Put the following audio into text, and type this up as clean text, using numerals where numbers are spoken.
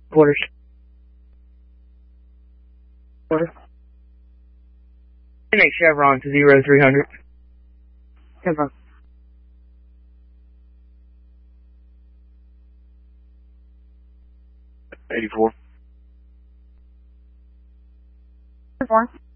Quarters. Quarter. Next Chevron to 0300. Chevron. '84. Chevron.